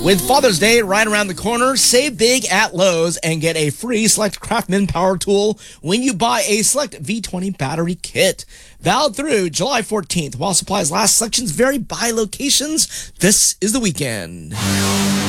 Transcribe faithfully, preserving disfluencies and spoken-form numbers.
With Father's Day right around the corner, save big at Lowe's and get a free Select Craftsman power tool when you buy a Select V twenty battery kit. Valid through July fourteenth. While supplies last, selections vary by locations. This is the weekend.